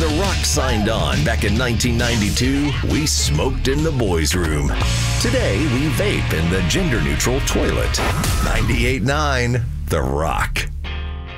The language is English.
The Rock signed on back in 1992, we smoked in the boys' room. Today, we vape in the gender-neutral toilet. 98.9 The Rock.